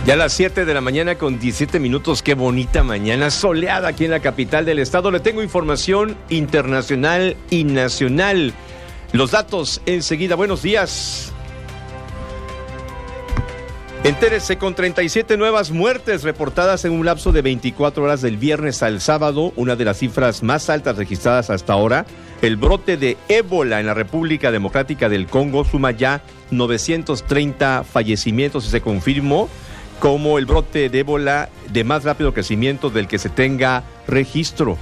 Ya a las 7 de la mañana con 17 minutos, qué bonita mañana, soleada aquí en la capital del estado. Le tengo información internacional y nacional. Los datos enseguida, buenos días. Entérese, con 37 nuevas muertes reportadas en un lapso de 24 horas del viernes al sábado, una de las cifras más altas registradas hasta ahora. El brote de ébola en la República Democrática del Congo suma ya 930 fallecimientos y se confirmó como el brote de ébola de más rápido crecimiento del que se tenga registro.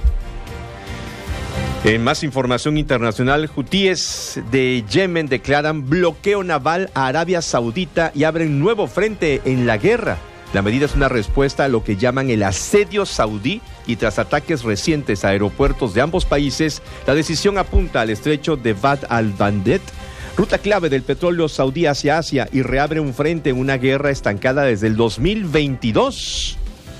En más información internacional, hutíes de Yemen declaran bloqueo naval a Arabia Saudita y abren nuevo frente en la guerra. La medida es una respuesta a lo que llaman el asedio saudí y tras ataques recientes a aeropuertos de ambos países, la decisión apunta al estrecho de Bab al-Mandeb, ruta clave del petróleo saudí hacia Asia, y reabre un frente en una guerra estancada desde el 2022.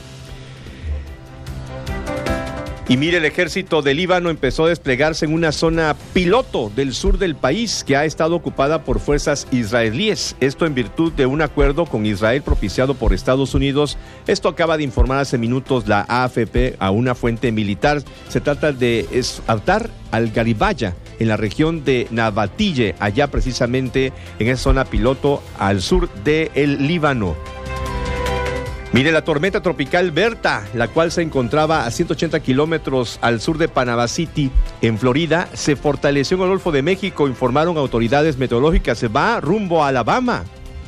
Y mire, el ejército de Líbano empezó a desplegarse en una zona piloto del sur del país que ha estado ocupada por fuerzas israelíes. Esto en virtud de un acuerdo con Israel propiciado por Estados Unidos. Esto acaba de informar hace minutos la AFP a una fuente militar. Se trata de Abtar al-Garibaya, en la región de Nabatille, allá precisamente en esa zona piloto al sur del Líbano. Mire, la tormenta tropical Berta, la cual se encontraba a 180 kilómetros al sur de Panama City, en Florida, se fortaleció en el Golfo de México, informaron autoridades meteorológicas. Se va rumbo a Alabama.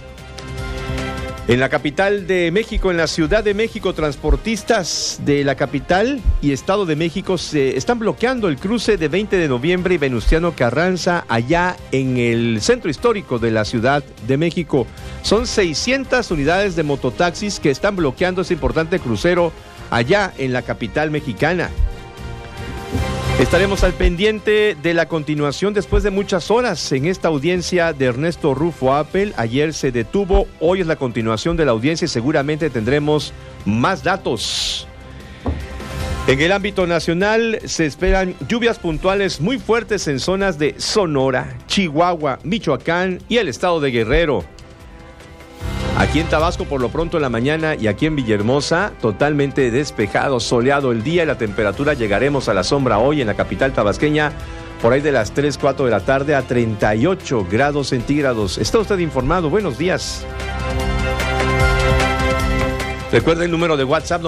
En la capital de México, en la Ciudad de México, transportistas de la capital y Estado de México se están bloqueando el cruce de 20 de noviembre y Venustiano Carranza, allá en el centro histórico de la Ciudad de México. Son 600 unidades de mototaxis que están bloqueando ese importante crucero allá en la capital mexicana. Estaremos al pendiente de la continuación después de muchas horas en esta audiencia de Ernesto Rufo Appel. Ayer se detuvo, hoy es la continuación de la audiencia y seguramente tendremos más datos. En el ámbito nacional se esperan lluvias puntuales muy fuertes en zonas de Sonora, Chihuahua, Michoacán y el estado de Guerrero. Aquí en Tabasco por lo pronto en la mañana y aquí en Villahermosa totalmente despejado, soleado el día y la temperatura llegaremos a la sombra hoy en la capital tabasqueña por ahí de las 3, 4 de la tarde a 38 grados centígrados. Está usted informado, buenos días. Recuerda el número de WhatsApp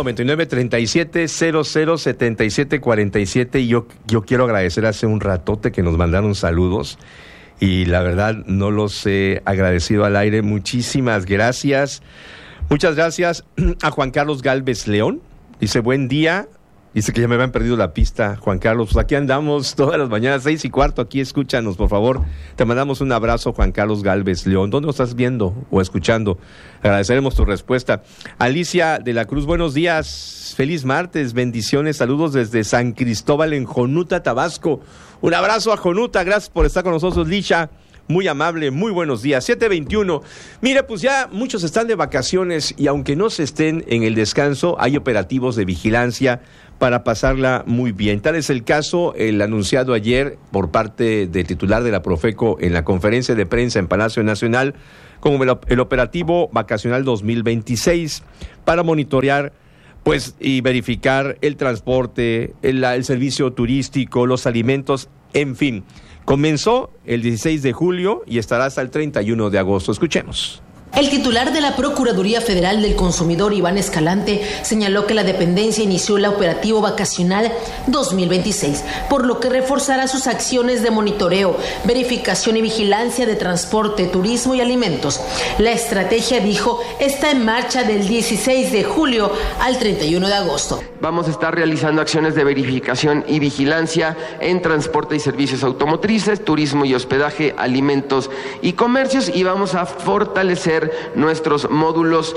9937-007747 y yo quiero agradecer hace un ratote que nos mandaron saludos. Y la verdad no los he agradecido al aire. Muchísimas gracias. Muchas gracias a Juan Carlos Galvez León. Dice, buen día. Dice que ya me habían perdido la pista, Juan Carlos. Pues aquí andamos todas las mañanas, 6:15, aquí escúchanos, por favor. Te mandamos un abrazo, Juan Carlos Galvez León. ¿Dónde nos estás viendo o escuchando? Agradeceremos tu respuesta. Alicia de la Cruz, buenos días. Feliz martes, bendiciones, saludos desde San Cristóbal en Jonuta, Tabasco. Un abrazo a Jonuta, gracias por estar con nosotros, Lisha. Muy amable, muy buenos días. 7:21. Mire, pues ya muchos están de vacaciones y aunque no se estén en el descanso, hay operativos de vigilancia para pasarla muy bien. Tal es el caso, el anunciado ayer por parte del titular de la Profeco en la conferencia de prensa en Palacio Nacional, como el operativo vacacional 2026, para monitorear pues y verificar el transporte, el servicio turístico, los alimentos, en fin. Comenzó el 16 de julio y estará hasta el 31 de agosto. Escuchemos. El titular de la Procuraduría Federal del Consumidor, Iván Escalante, señaló que la dependencia inició el operativo vacacional 2026, por lo que reforzará sus acciones de monitoreo, verificación y vigilancia de transporte, turismo y alimentos. La estrategia, dijo, está en marcha del 16 de julio al 31 de agosto. Vamos a estar realizando acciones de verificación y vigilancia en transporte y servicios automotrices, turismo y hospedaje, alimentos y comercios, y vamos a fortalecer nuestros módulos.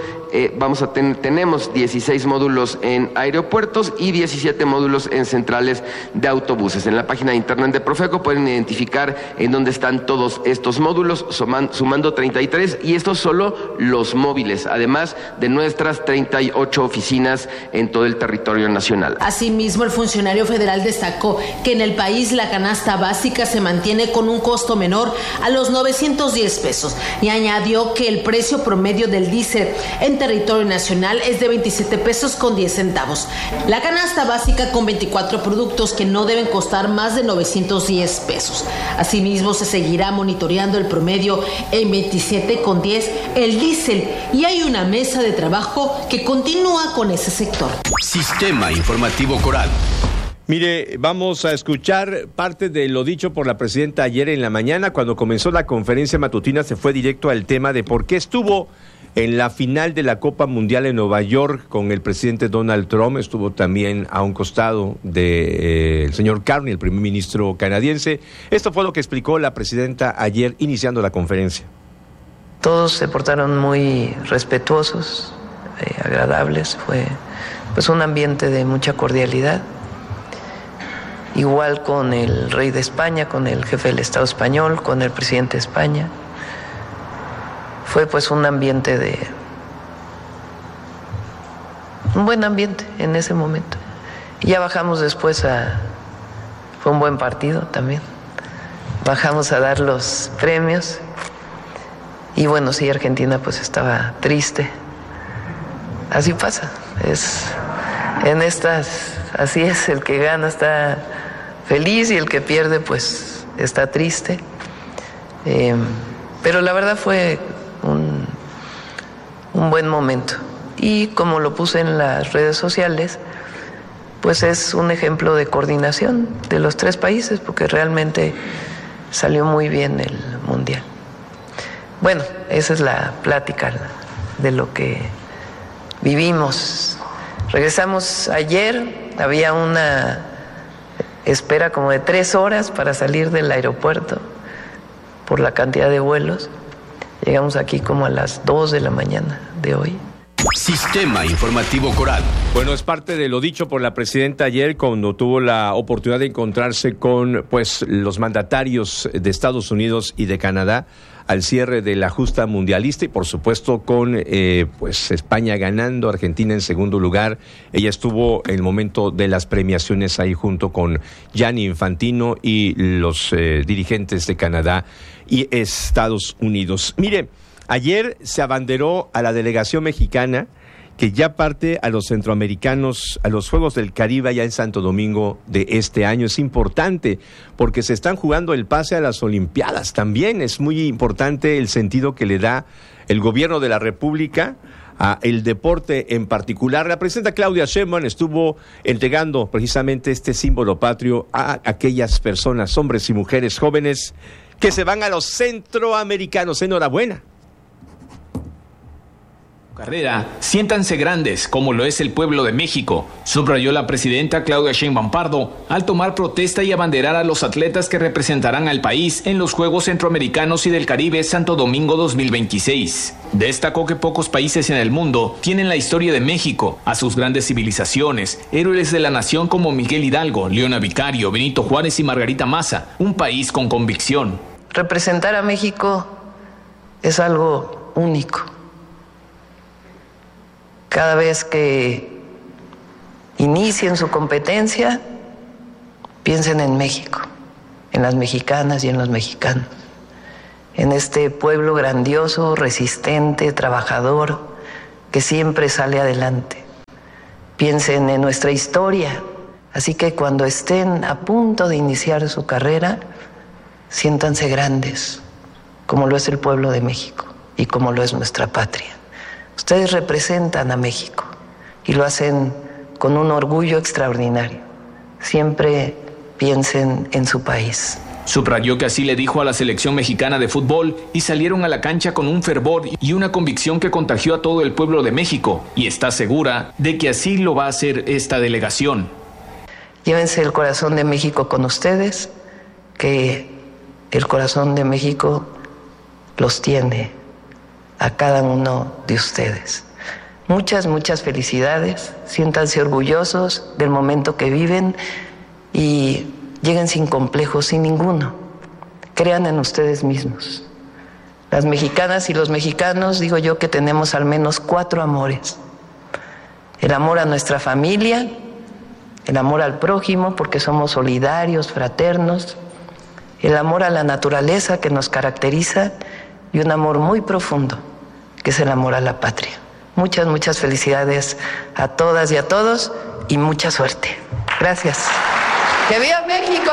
Tenemos 16 módulos en aeropuertos y 17 módulos en centrales de autobuses. En la página de internet de Profeco pueden identificar en dónde están todos estos módulos, sumando 33, y estos solo los móviles, además de nuestras 38 oficinas en todo el territorio nacional. Asimismo, el funcionario federal destacó que en el país la canasta básica se mantiene con un costo menor a los 910 pesos y añadió que el precio precio promedio del diésel en territorio nacional es de 27 pesos con 10 centavos. La canasta básica con 24 productos que no deben costar más de 910 pesos. Asimismo, se seguirá monitoreando el promedio en 27 con 10 el diésel y hay una mesa de trabajo que continúa con ese sector. Sistema Informativo Coral. Mire, vamos a escuchar parte de lo dicho por la presidenta ayer en la mañana. Cuando comenzó la conferencia matutina se fue directo al tema de por qué estuvo en la final de la Copa Mundial en Nueva York con el presidente Donald Trump. Estuvo también a un costado del señor Carney, el primer ministro canadiense. Esto fue lo que explicó la presidenta ayer iniciando la conferencia. Todos se portaron muy respetuosos, agradables. Fue pues un ambiente de mucha cordialidad. Igual con el rey de España, con el jefe del Estado español, con el presidente de España. Fue pues un buen ambiente en ese momento. Y ya bajamos después fue un buen partido también. Bajamos a dar los premios. Y bueno, sí, Argentina pues estaba triste. Así pasa. Así es, el que gana está feliz y el que pierde pues está triste. Pero la verdad fue un buen momento. Y como lo puse en las redes sociales, pues es un ejemplo de coordinación de los tres países, porque realmente salió muy bien el Mundial. Bueno, esa es la plática de lo que vivimos. Regresamos ayer, había una espera como de 3 horas para salir del aeropuerto por la cantidad de vuelos. Llegamos aquí como a las 2 de la mañana de hoy. Sistema Informativo Coral. Bueno, es parte de lo dicho por la presidenta ayer cuando tuvo la oportunidad de encontrarse con los mandatarios de Estados Unidos y de Canadá al cierre de la justa mundialista y por supuesto con España ganando, Argentina en segundo lugar. Ella estuvo en el momento de las premiaciones ahí junto con Gianni Infantino y los dirigentes de Canadá y Estados Unidos. Mire, ayer se abanderó a la delegación mexicana que ya parte a los centroamericanos, a los Juegos del Caribe allá en Santo Domingo de este año. Es importante porque se están jugando el pase a las Olimpiadas. También es muy importante el sentido que le da el gobierno de la República a el deporte en particular. La presidenta Claudia Sheinbaum estuvo entregando precisamente este símbolo patrio a aquellas personas, hombres y mujeres jóvenes que se van a los centroamericanos. Enhorabuena. Carrera, siéntanse grandes, como lo es el pueblo de México, subrayó la presidenta Claudia Sheinbaum Pardo al tomar protesta y abanderar a los atletas que representarán al país en los Juegos Centroamericanos y del Caribe Santo Domingo 2026. Destacó que pocos países en el mundo tienen la historia de México, a sus grandes civilizaciones, héroes de la nación como Miguel Hidalgo, Leona Vicario, Benito Juárez y Margarita Maza, un país con convicción. Representar a México es algo único. Cada vez que inicien su competencia, piensen en México, en las mexicanas y en los mexicanos, en este pueblo grandioso, resistente, trabajador, que siempre sale adelante. Piensen en nuestra historia, así que cuando estén a punto de iniciar su carrera, siéntanse grandes, como lo es el pueblo de México y como lo es nuestra patria. Ustedes representan a México y lo hacen con un orgullo extraordinario. Siempre piensen en su país. Subrayó que así le dijo a la selección mexicana de fútbol y salieron a la cancha con un fervor y una convicción que contagió a todo el pueblo de México y está segura de que así lo va a hacer esta delegación. Llévense el corazón de México con ustedes, que el corazón de México los tiene a cada uno de ustedes. Muchas felicidades, siéntanse orgullosos del momento que viven y lleguen sin complejos, sin ninguno. Crean en ustedes mismos. Las mexicanas y los mexicanos, digo yo que tenemos al menos 4 amores. El amor a nuestra familia, el amor al prójimo porque somos solidarios, fraternos, el amor a la naturaleza que nos caracteriza y un amor muy profundo que es el amor a la patria. Muchas, muchas felicidades a todas y a todos y mucha suerte. Gracias. ¡Que viva México!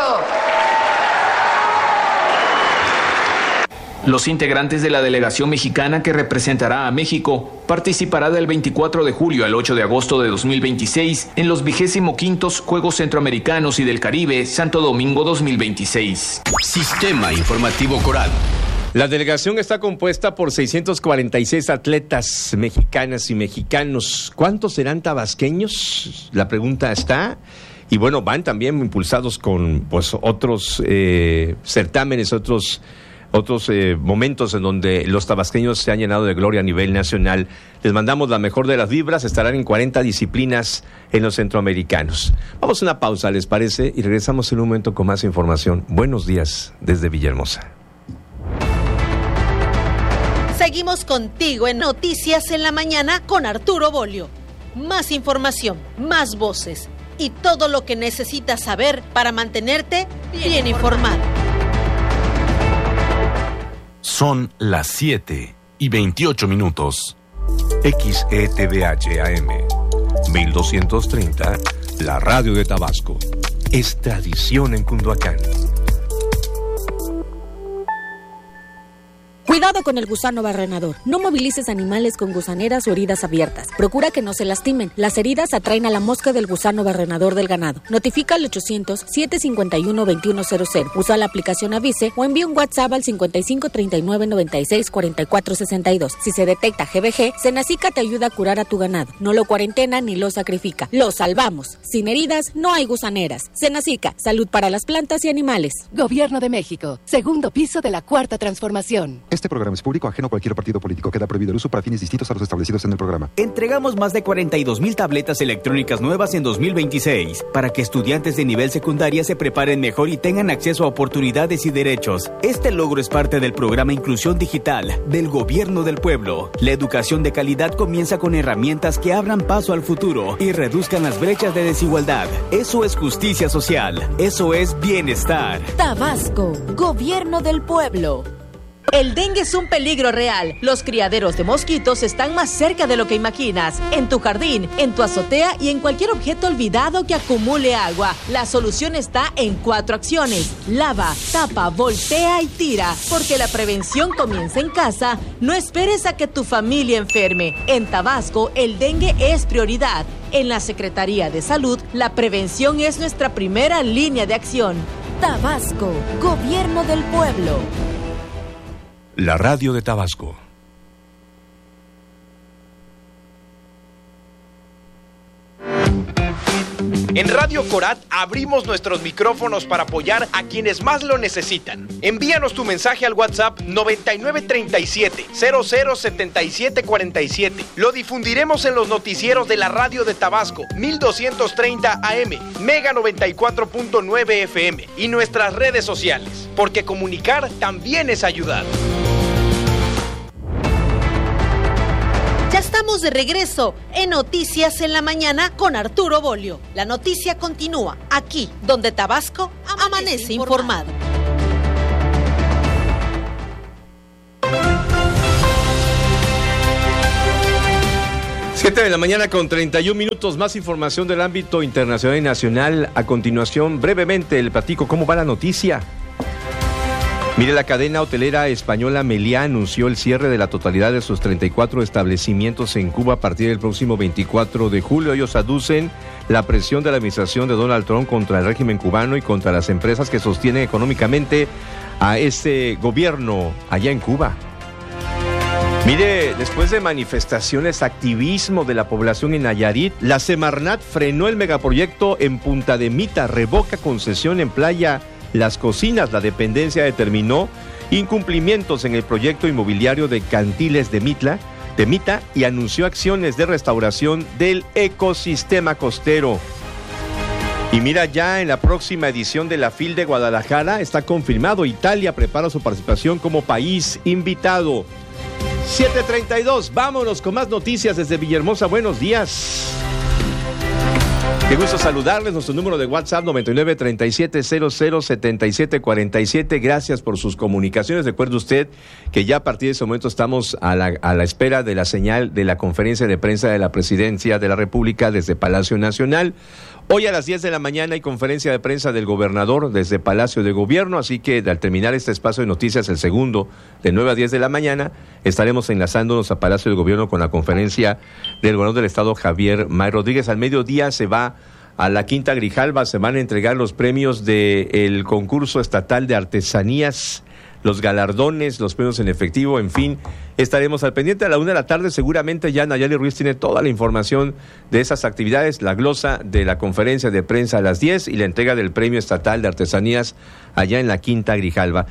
Los integrantes de la delegación mexicana que representará a México participará del 24 de julio al 8 de agosto de 2026 en los 25º Juegos Centroamericanos y del Caribe Santo Domingo 2026. Sistema Informativo Coral. La delegación está compuesta por 646 atletas mexicanas y mexicanos. ¿Cuántos serán tabasqueños? La pregunta está. Y bueno, van también impulsados con pues otros certámenes, otros momentos en donde los tabasqueños se han llenado de gloria a nivel nacional. Les mandamos la mejor de las vibras. Estarán en 40 disciplinas en los centroamericanos. Vamos a una pausa, ¿les parece? Y regresamos en un momento con más información. Buenos días desde Villahermosa. Seguimos contigo en Noticias en la Mañana con Arturo Bolio. Más información, más voces y todo lo que necesitas saber para mantenerte bien informado. Son las 7:28. XETVH AM 1230, la radio de Tabasco. Es tradición en Cunduacán. Cuidado con el gusano barrenador. No movilices animales con gusaneras o heridas abiertas. Procura que no se lastimen. Las heridas atraen a la mosca del gusano barrenador del ganado. Notifica al 800-751-2100. Usa la aplicación Avise o envía un WhatsApp al 55 39 96 44 62. Si se detecta GBG, Senacica te ayuda a curar a tu ganado. No lo cuarentena ni lo sacrifica. Lo salvamos. Sin heridas no hay gusaneras. Senacica, salud para las plantas y animales. Gobierno de México. Segundo piso de la Cuarta Transformación. Este programa es público, ajeno a cualquier partido político. Queda prohibido el uso para fines distintos a los establecidos en el programa. Entregamos más de 42,000 tabletas electrónicas nuevas en 2026 para que estudiantes de nivel secundaria se preparen mejor y tengan acceso a oportunidades y derechos. Este logro es parte del programa Inclusión Digital del Gobierno del Pueblo. La educación de calidad comienza con herramientas que abran paso al futuro y reduzcan las brechas de desigualdad. Eso es justicia social. Eso es bienestar. Tabasco, Gobierno del Pueblo. El dengue es un peligro real. Los criaderos de mosquitos están más cerca de lo que imaginas. En tu jardín, en tu azotea y en cualquier objeto olvidado que acumule agua. La solución está en 4 acciones. Lava, tapa, voltea y tira. Porque la prevención comienza en casa. No esperes a que tu familia enferme. En Tabasco, el dengue es prioridad. En la Secretaría de Salud, la prevención es nuestra primera línea de acción. Tabasco, Gobierno del Pueblo. La radio de Tabasco. En Radio Corat abrimos nuestros micrófonos para apoyar a quienes más lo necesitan. Envíanos tu mensaje al WhatsApp 9937 007747. Lo difundiremos en los noticieros de la radio de Tabasco, 1230 AM, Mega 94.9 FM y nuestras redes sociales, porque comunicar también es ayudar. Ya estamos de regreso en Noticias en la Mañana con Arturo Bolio. La noticia continúa aquí, donde Tabasco amanece informado. Siete de la mañana con 31 minutos. Más información del ámbito internacional y nacional. A continuación, brevemente, el platico cómo va la noticia. Mire, la cadena hotelera española Meliá anunció el cierre de la totalidad de sus 34 establecimientos en Cuba a partir del próximo 24 de julio. Ellos aducen la presión de la administración de Donald Trump contra el régimen cubano y contra las empresas que sostienen económicamente a ese gobierno allá en Cuba. Mire, después de manifestaciones, activismo de la población en Nayarit, la Semarnat frenó el megaproyecto en Punta de Mita, revoca concesión en Playa Las Cocinas. La dependencia determinó incumplimientos en el proyecto inmobiliario de Cantiles de Mita y anunció acciones de restauración del ecosistema costero. Y mira, ya en la próxima edición de la FIL de Guadalajara está confirmado, Italia prepara su participación como país invitado. 7:32, vámonos con más noticias desde Villahermosa. Buenos días. Qué gusto saludarles. Nuestro número de WhatsApp 9937007747. Gracias por sus comunicaciones. Recuerde usted que ya a partir de ese momento estamos a la espera de la señal de la conferencia de prensa de la Presidencia de la República desde Palacio Nacional. Hoy a las 10 de la mañana hay conferencia de prensa del gobernador desde Palacio de Gobierno, así que al terminar este espacio de noticias, el segundo, de 9 a 10 de la mañana, estaremos enlazándonos a Palacio de Gobierno con la conferencia del gobernador del estado, Javier May Rodríguez. Al mediodía se va a la Quinta Grijalva, se van a entregar los premios del concurso estatal de artesanías, los galardones, los premios en efectivo, en fin, estaremos al pendiente. A la 1 de la tarde seguramente ya Nayeli Ruiz tiene toda la información de esas actividades, la glosa de la conferencia de prensa a las 10 y la entrega del premio estatal de artesanías allá en la Quinta Grijalva.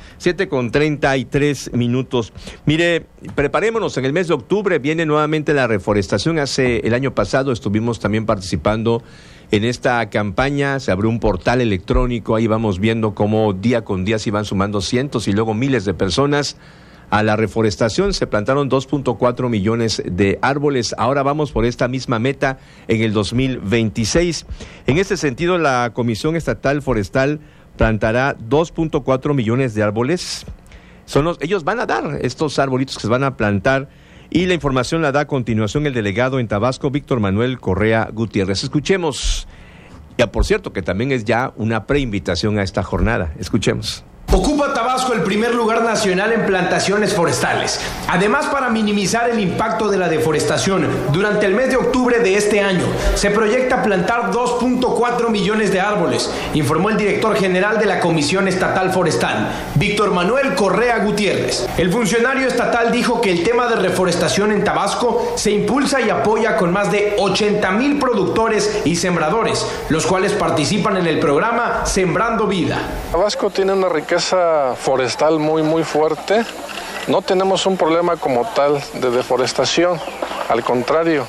7:33. Mire, preparémonos, en el mes de octubre viene nuevamente la reforestación. El año pasado estuvimos también participando en esta campaña, se abrió un portal electrónico, ahí vamos viendo cómo día con día se iban sumando cientos y luego miles de personas a la reforestación. Se plantaron 2.4 millones de árboles. Ahora vamos por esta misma meta en el 2026. En este sentido, la Comisión Estatal Forestal plantará 2.4 millones de árboles. Ellos van a dar estos arbolitos que se van a plantar. Y la información la da a continuación el delegado en Tabasco, Víctor Manuel Correa Gutiérrez. Escuchemos. Ya, por cierto, que también es ya una preinvitación a esta jornada. Escuchemos. Ocupa Tabasco el primer lugar nacional en plantaciones forestales. Además, para minimizar el impacto de la deforestación, durante el mes de octubre de este año, se proyecta plantar 2.4 millones de árboles, informó el director general de la Comisión Estatal Forestal, Víctor Manuel Correa Gutiérrez. El funcionario estatal dijo que el tema de reforestación en Tabasco se impulsa y apoya con más de 80,000 productores y sembradores, los cuales participan en el programa Sembrando Vida. Tabasco tiene una riqueza forestal muy fuerte. No tenemos un problema como tal de deforestación, al contrario.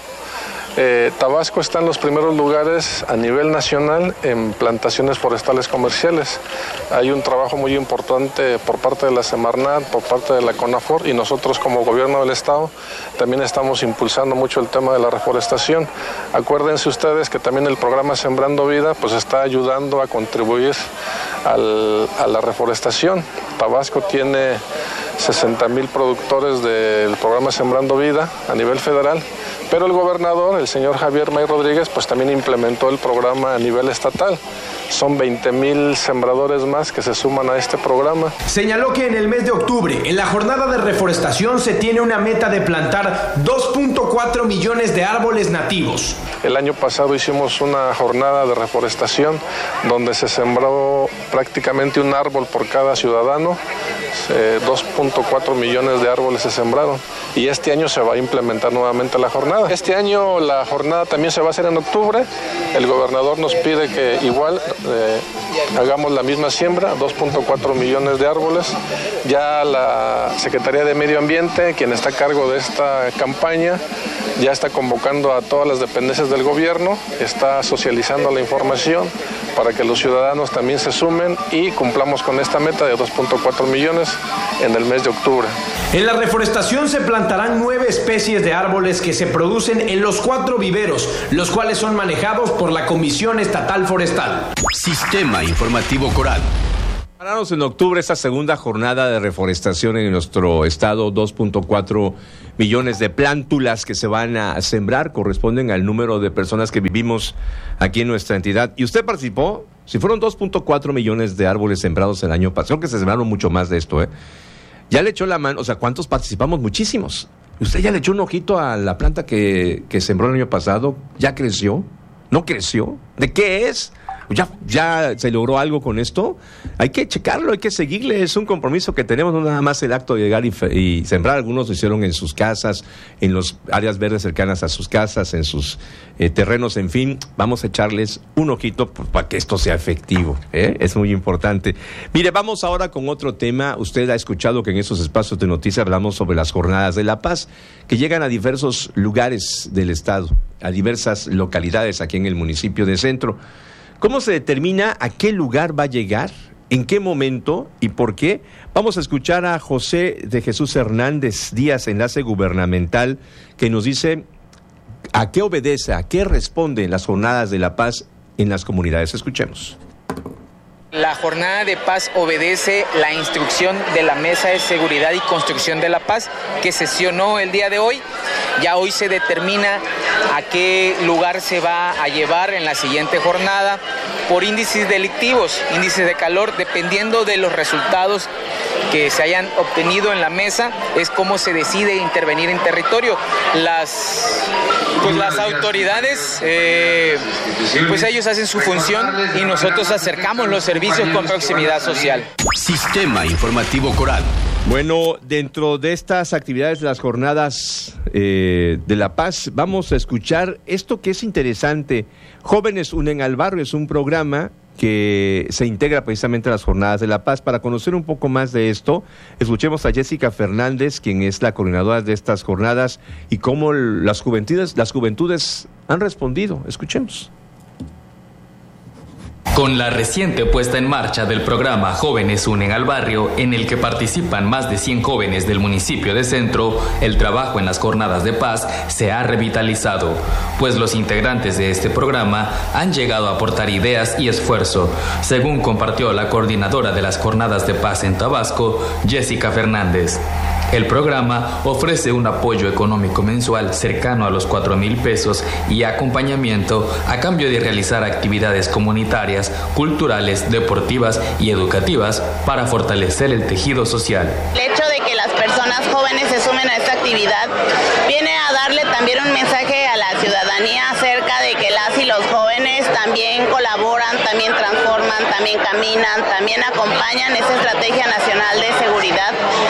Tabasco está en los primeros lugares a nivel nacional en plantaciones forestales comerciales. Hay un trabajo muy importante por parte de la Semarnat, por parte de la CONAFOR, y nosotros como gobierno del estado también estamos impulsando mucho el tema de la reforestación. Acuérdense ustedes que también el programa Sembrando Vida pues está ayudando a contribuir a la reforestación. Tabasco tiene 60,000 productores del programa Sembrando Vida a nivel federal, pero el gobernador, el señor Javier May Rodríguez, pues también implementó el programa a nivel estatal. Son 20,000 sembradores más que se suman a este programa. Señaló que en el mes de octubre, en la jornada de reforestación, se tiene una meta de plantar 2.4 millones de árboles nativos. El año pasado hicimos una jornada de reforestación donde se sembró prácticamente un árbol por cada ciudadano. 2.4 millones de árboles se sembraron y este año se va a implementar nuevamente la jornada. Este año la jornada también se va a hacer en octubre. El gobernador nos pide que igual hagamos la misma siembra, 2.4 millones de árboles. Ya la Secretaría de Medio Ambiente, quien está a cargo de esta campaña, ya está convocando a todas las dependencias del gobierno, está socializando la información para que los ciudadanos también se sumen y cumplamos con esta meta de 2.4 millones en el mes de octubre. En la reforestación se plantarán 9 especies de árboles que se producen en los 4 viveros, los cuales son manejados por la Comisión Estatal Forestal. Sistema Informativo Coral. Preparados en octubre esta segunda jornada de reforestación en nuestro estado. 2.4 millones de plántulas que se van a sembrar corresponden al número de personas que vivimos aquí en nuestra entidad. ¿Y usted participó? Si fueron 2.4 millones de árboles sembrados el año pasado, creo que se sembraron mucho más de esto, Ya le echó la mano, o sea, ¿cuántos participamos? Muchísimos. ¿Usted ya le echó un ojito a la planta que sembró el año pasado? ¿Ya creció? ¿No creció? ¿De qué es? ¿Ya se logró algo con esto? Hay que checarlo, hay que seguirle, es un compromiso que tenemos, no nada más el acto de llegar y sembrar. Algunos lo hicieron en sus casas, en las áreas verdes cercanas a sus casas, en sus terrenos, en fin, vamos a echarles un ojito para que esto sea efectivo, es muy importante. Mire, vamos ahora con otro tema. Usted ha escuchado que en estos espacios de noticias hablamos sobre las jornadas de la paz, que llegan a diversos lugares del estado, a diversas localidades aquí en el municipio de Centro. ¿Cómo se determina a qué lugar va a llegar, en qué momento y por qué? Vamos a escuchar a José de Jesús Hernández Díaz, enlace gubernamental, que nos dice a qué obedece, a qué responden las jornadas de la paz en las comunidades. Escuchemos. La jornada de paz obedece la instrucción de la Mesa de Seguridad y Construcción de la Paz, que sesionó el día de hoy. Ya hoy se determina a qué lugar se va a llevar en la siguiente jornada por índices delictivos, índices de calor, dependiendo de los resultados que se hayan obtenido en la mesa, es cómo se decide intervenir en territorio. Las autoridades, pues ellos hacen su función y nosotros acercamos los servicios con proximidad social. Sistema Informativo Coral. Bueno, dentro de estas actividades de las jornadas de La Paz, vamos a escuchar esto que es interesante. Jóvenes Unen al Barrio es un programa que se integra precisamente a las jornadas de La Paz. Para conocer un poco más de esto, escuchemos a Jessica Fernández, quien es la coordinadora de estas jornadas, y cómo las juventudes han respondido. Escuchemos. Con la reciente puesta en marcha del programa Jóvenes Unen al Barrio, en el que participan más de 100 jóvenes del municipio de Centro, el trabajo en las jornadas de paz se ha revitalizado, pues los integrantes de este programa han llegado a aportar ideas y esfuerzo, según compartió la coordinadora de las jornadas de paz en Tabasco, Jessica Fernández. El programa ofrece un apoyo económico mensual cercano a los 4,000 pesos y acompañamiento a cambio de realizar actividades comunitarias, culturales, deportivas y educativas para fortalecer el tejido social. El hecho de que las personas jóvenes se sumen a esta actividad viene a darle también un mensaje a la ciudadanía acerca de que las y los jóvenes también colaboran, también transforman, también caminan, también acompañan esa estrategia nacional de seguridad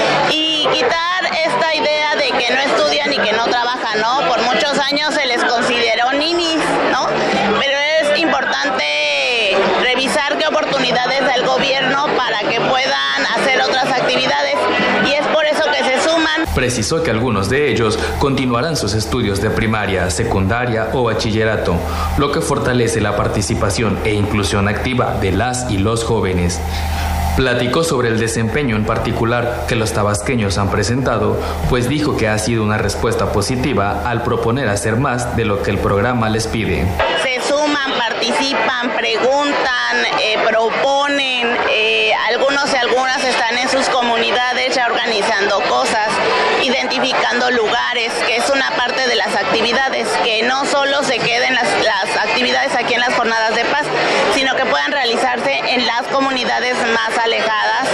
y quitar esta idea de que no estudian y que no trabajan, ¿no? Por muchos años se les consideró ninis, ¿no? Pero es importante revisar qué oportunidades da el gobierno para que puedan hacer otras actividades y es por eso que se suman. Precisó que algunos de ellos continuarán sus estudios de primaria, secundaria o bachillerato, lo que fortalece la participación e inclusión activa de las y los jóvenes. Platicó sobre el desempeño en particular que los tabasqueños han presentado, pues dijo que ha sido una respuesta positiva al proponer hacer más de lo que el programa les pide. Se suman, participan, preguntan, proponen, algunos y algunas están en sus comunidades ya organizando cosas, identificando lugares, que es una parte de las actividades, que no solo se queden las actividades aquí en las jornadas de paz, sino que puedan realizarse en las comunidades más alejadas,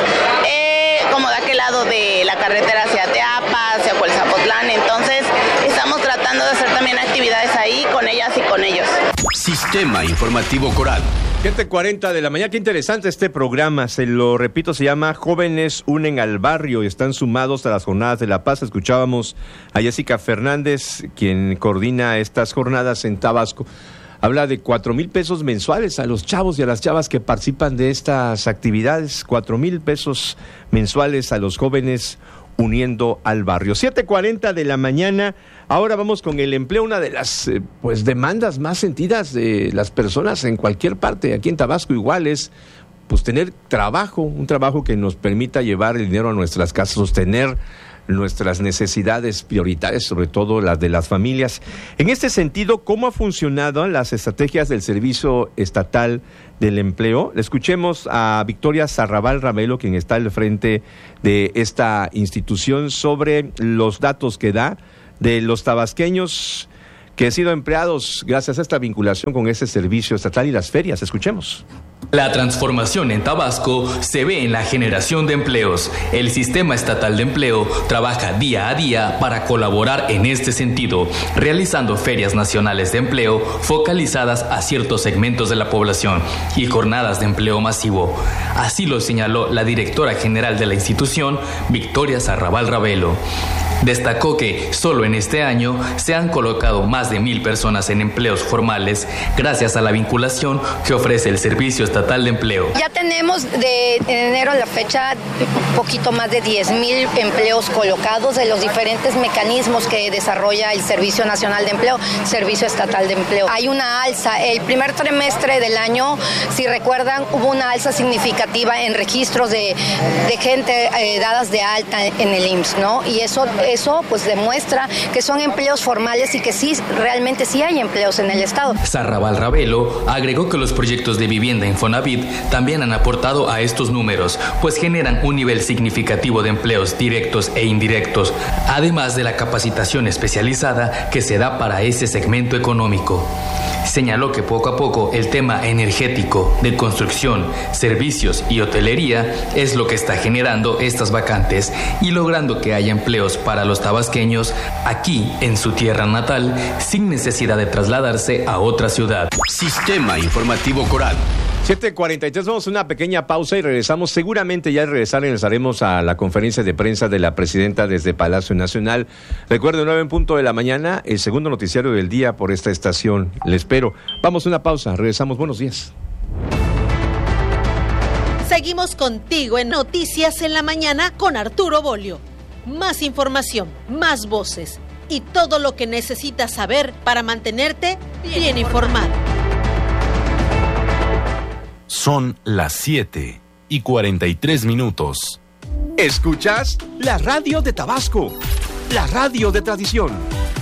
como de aquel lado de la carretera hacia Teapa, hacia Cuelzapotlán. Entonces estamos tratando de hacer también actividades ahí con ellas y con ellos. Sistema Informativo Coral. 7:40 de la mañana, qué interesante este programa, se lo repito, se llama Jóvenes Unen al Barrio y están sumados a las jornadas de La Paz. Escuchábamos a Jessica Fernández, quien coordina estas jornadas en Tabasco. Habla de 4,000 pesos mensuales a los chavos y a las chavas que participan de estas actividades, 4,000 pesos mensuales a los jóvenes uniendo al barrio. 7:40 de la mañana, ahora vamos con el empleo, una de las demandas más sentidas de las personas en cualquier parte, aquí en Tabasco igual es tener trabajo, un trabajo que nos permita llevar el dinero a nuestras casas, sostener nuestras necesidades prioritarias, sobre todo las de las familias. En este sentido, ¿cómo ha funcionado las estrategias del Servicio Estatal del Empleo? Le escuchemos a Victoria Sarrabal Ravelo, quien está al frente de esta institución, sobre los datos que da de los tabasqueños que han sido empleados gracias a esta vinculación con ese servicio estatal y las ferias. Escuchemos. La transformación en Tabasco se ve en la generación de empleos. El Sistema Estatal de Empleo trabaja día a día para colaborar en este sentido, realizando ferias nacionales de empleo focalizadas a ciertos segmentos de la población y jornadas de empleo masivo. Así lo señaló la directora general de la institución, Victoria Sarrabal Ravelo. Destacó que solo en este año se han colocado más de 1,000 personas en empleos formales gracias a la vinculación que ofrece el Servicio Estatal de Empleo. Ya tenemos de enero a la fecha un poquito más de 10,000 empleos colocados de los diferentes mecanismos que desarrolla el Servicio Nacional de Empleo, Servicio Estatal de Empleo. Hay una alza. El primer trimestre del año, si recuerdan, hubo una alza significativa en registros de gente dadas de alta en el IMSS, ¿no? Y eso Eso pues demuestra que son empleos formales y que sí, realmente sí hay empleos en el Estado. Sarrabal Ravelo agregó que los proyectos de vivienda Infonavit también han aportado a estos números, pues generan un nivel significativo de empleos directos e indirectos, además de la capacitación especializada que se da para ese segmento económico. Señaló que poco a poco el tema energético, de construcción, servicios y hotelería es lo que está generando estas vacantes y logrando que haya empleos para los tabasqueños aquí en su tierra natal sin necesidad de trasladarse a otra ciudad. Sistema Informativo Coral. 7:43, vamos a una pequeña pausa y regresamos. Seguramente ya al regresar regresaremos a la conferencia de prensa de la presidenta desde Palacio Nacional. Recuerden, 9:00 a.m, el segundo noticiario del día por esta estación. Le espero. Vamos a una pausa, regresamos. Buenos días. Seguimos contigo en Noticias en la Mañana con Arturo Bolio. Más información, más voces y todo lo que necesitas saber para mantenerte bien informado. Son las 7:43. Escuchas la radio de Tabasco, la radio de tradición.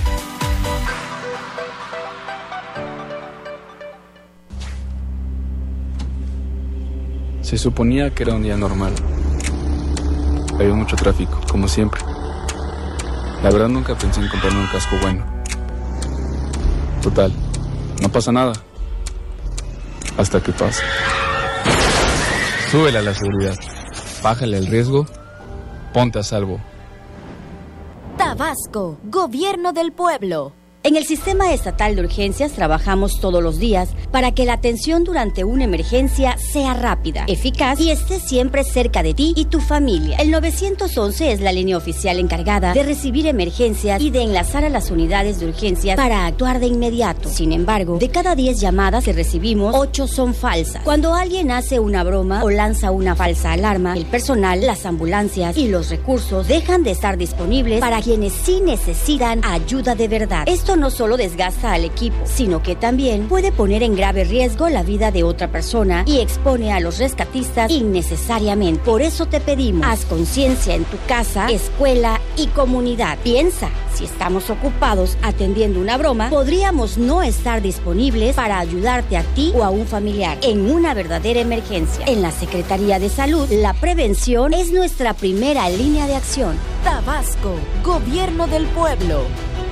Se suponía que era un día normal. Había mucho tráfico, como siempre. La verdad nunca pensé en comprarme un casco bueno. Total, no pasa nada. Hasta que pasa. Súbele a la seguridad. Bájale el riesgo. Ponte a salvo. Tabasco, Gobierno del Pueblo. En el Sistema Estatal de Urgencias trabajamos todos los días para que la atención durante una emergencia sea rápida, eficaz y esté siempre cerca de ti y tu familia. El 911 es la línea oficial encargada de recibir emergencias y de enlazar a las unidades de urgencias para actuar de inmediato. Sin embargo, de cada 10 llamadas que recibimos, 8 son falsas. Cuando alguien hace una broma o lanza una falsa alarma, el personal, las ambulancias y los recursos dejan de estar disponibles para quienes sí necesitan ayuda de verdad. Esto no solo desgasta al equipo, sino que también puede poner en grave riesgo la vida de otra persona y expone a los rescatistas innecesariamente. Por eso te pedimos, haz conciencia en tu casa, escuela y comunidad. Piensa, si estamos ocupados atendiendo una broma, podríamos no estar disponibles para ayudarte a ti o a un familiar en una verdadera emergencia. En la Secretaría de Salud, la prevención es nuestra primera línea de acción. Tabasco, Gobierno del Pueblo.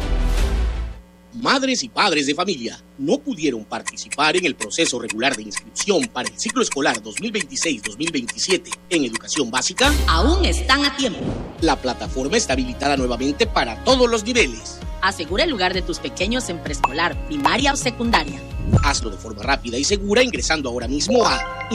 Madres y padres de familia no pudieron participar en el proceso regular de inscripción para el ciclo escolar 2026-2027 en educación básica, aún están a tiempo. La plataforma está habilitada nuevamente para todos los niveles. Asegura el lugar de tus pequeños en preescolar, primaria o secundaria. Hazlo de forma rápida y segura ingresando ahora mismo a